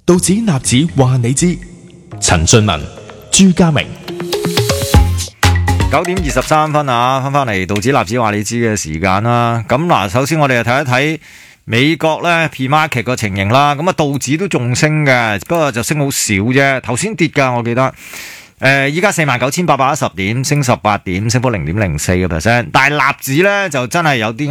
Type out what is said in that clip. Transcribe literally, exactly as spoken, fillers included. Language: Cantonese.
道指納指話你知，陳俊文、朱家明。 九點二十三分啊，翻翻嚟道指納指話你知嘅時間啦。咁嗱，首先我哋就睇一睇美國咧 P-market 個情形啦。咁啊，道指都仲升嘅，不過就升好少啫。頭先跌噶，我記得。誒，依家四萬九千八百一十點，升十八點，升幅零點零四個 percent。但係納指咧就真係有啲